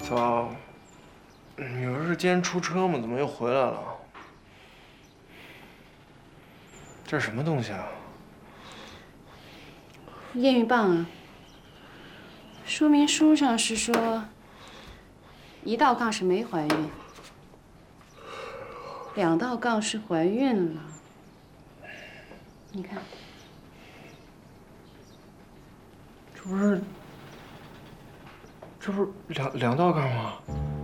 早，你不是今天出车吗？怎么又回来了？这是什么东西啊？ 验孕棒啊。说明书上是说，1道杠是没怀孕，2道杠是怀孕了。你看， 这不是两道杠吗？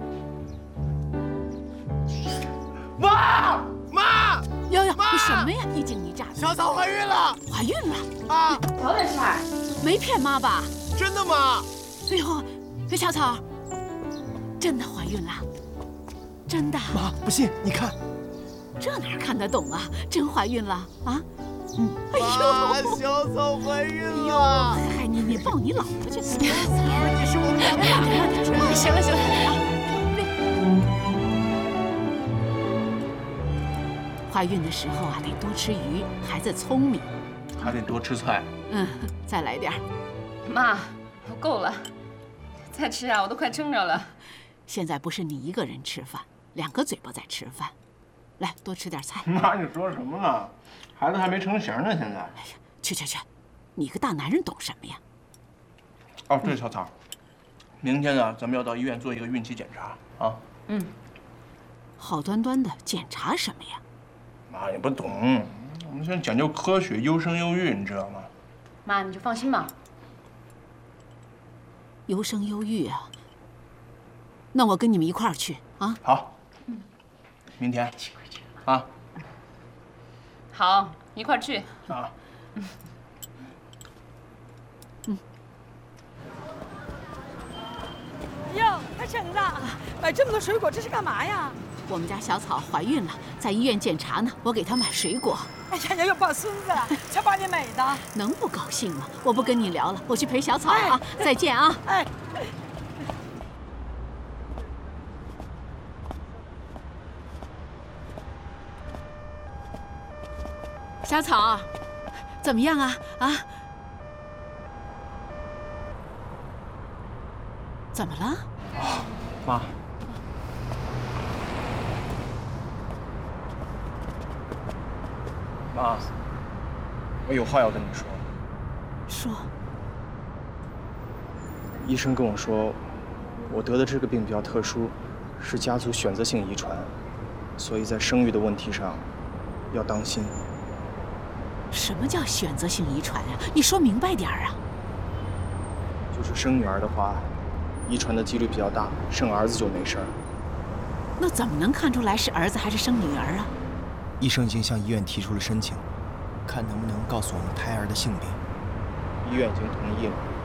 妈！ 瑶瑶，你什么呀？一惊一乍的。 小草怀孕了！ 怀孕了？ 啊！ 瞧这事儿， 没骗妈吧？ 真的吗？ 哎呦，小草，真的怀孕了？真的？ 妈，不信你看， 这哪看得懂啊？真怀孕了啊？哎妈， 呦， 小草怀孕了！ 嗨，你抱你老婆去。 小草，你是我们两个大人。 行了啊，怀孕的时候啊，得多吃鱼，孩子聪明。 还得多吃菜。 再来点儿。 妈，够了，再吃啊，我都快撑着了。 现在不是你一个人吃饭，2个嘴巴在吃饭，来多吃点菜。 妈，你说什么呢？孩子还没成型呢，现在。 哎呀，去，你个大男人懂什么呀？ 哦，对，小草，明天呢，咱们要到医院做一个孕期检查啊。 好端端的检查什么呀？ 妈，你不懂，我们现在讲究科学，优生优育，你知道吗？ 妈，你就放心吧。 优生优育啊，那我跟你们一块儿去啊。 好，明天啊。 好，一块儿去。 啊。 哟，大婶子，买这么多水果，这是干嘛呀？ 我们家小草怀孕了，在医院检查呢，我给她买水果。 哎呀，要抱孙子了，瞧把你美的。 能不高兴吗？我不跟你聊了，我去陪小草啊。再见啊。 哎。 小草，怎么样啊？怎么了？ 妈，妈，我有话要跟你说。 说。 医生跟我说，我得的这个病比较特殊，是家族选择性遗传，所以在生育的问题上要当心。 什么叫选择性遗传呀？你说明白点儿啊！ 就是生女儿的话，遗传的几率比较大，生儿子就没事儿。 那怎么能看出来是儿子还是生女儿啊？ 医生已经向医院提出了申请，看能不能告诉我们胎儿的性别。医院已经同意了。